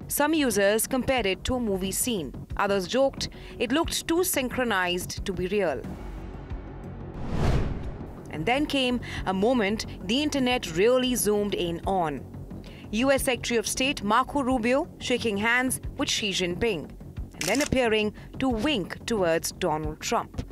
Some users compared it to a movie scene. Others joked it looked too synchronized to be real. And then came a moment the internet really zoomed in on. US Secretary of State Marco Rubio shaking hands with Xi Jinping and then appearing to wink towards Donald Trump.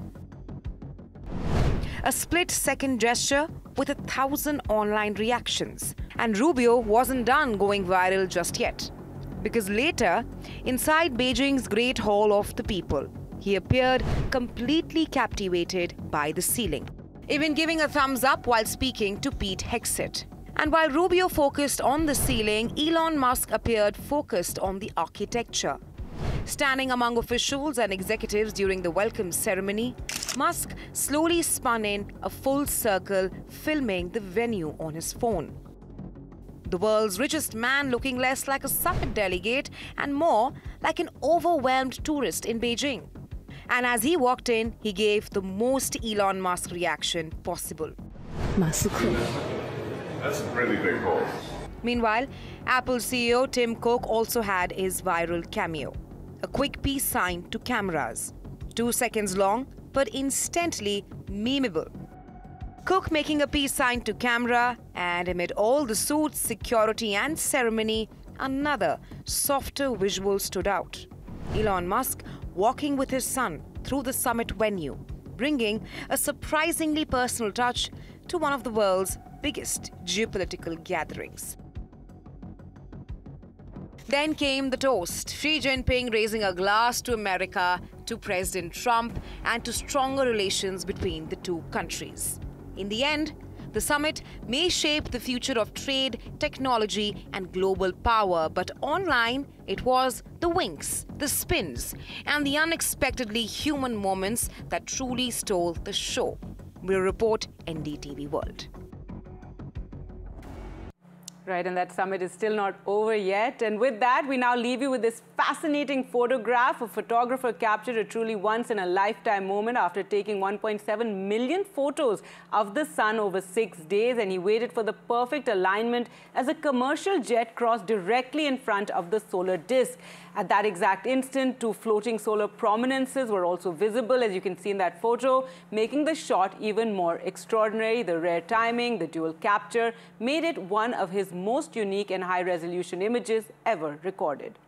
A split-second gesture with 1,000 online reactions. And Rubio wasn't done going viral just yet. Because later, inside Beijing's Great Hall of the People, he appeared completely captivated by the ceiling, even giving a thumbs up while speaking to Pete Hegseth. And while Rubio focused on the ceiling, Elon Musk appeared focused on the architecture. Standing among officials and executives during the welcome ceremony, Musk slowly spun in a full circle, filming the venue on his phone. The world's richest man looking less like a summit delegate and more like an overwhelmed tourist in Beijing. And as he walked in, he gave the most Elon Musk reaction possible. That's a pretty big hole. Meanwhile, Apple CEO Tim Cook also had his viral cameo. A quick peace sign to cameras. 2 seconds long, but instantly memeable. Cook making a peace sign to camera, and amid all the suits, security and ceremony, another softer visual stood out. Elon Musk walking with his son through the summit venue, bringing a surprisingly personal touch to one of the world's biggest geopolitical gatherings. Then came the toast, Xi Jinping raising a glass to America, to President Trump, and to stronger relations between the two countries. In the end, the summit may shape the future of trade, technology, and global power, but online, it was the winks, the spins, and the unexpectedly human moments that truly stole the show. We'll report NDTV World. Right, and that summit is still not over yet. And with that, we now leave you with this fascinating photograph. A photographer captured a truly once-in-a-lifetime moment after taking 1.7 million photos of the sun over 6 days. And he waited for the perfect alignment as a commercial jet crossed directly in front of the solar disk. At that exact instant, 2 floating solar prominences were also visible, as you can see in that photo, making the shot even more extraordinary. The rare timing, the dual capture, made it one of his most unique and high-resolution images ever recorded.